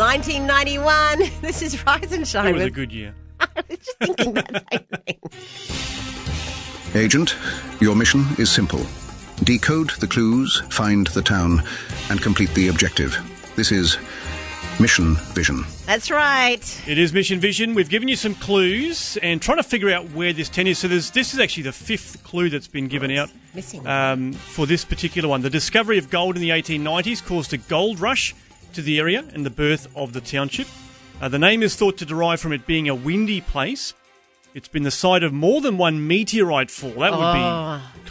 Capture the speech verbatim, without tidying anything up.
nineteen ninety-one. This is Rise and Shine. It was a with- good year. I was just thinking that same thing. Agent, your mission is simple. Decode the clues, find the town, and complete the objective. This is Mission Vision. That's right. It is Mission Vision. We've given you some clues and trying to figure out where this tent is. So there's, this is actually the fifth clue that's been given out Missing. um, for this particular one. The discovery of gold in the eighteen nineties caused a gold rush to the area and the birth of the township. Uh, the name is thought to derive from it being a windy place. It's been the site of more than one meteorite fall. That would Oh. be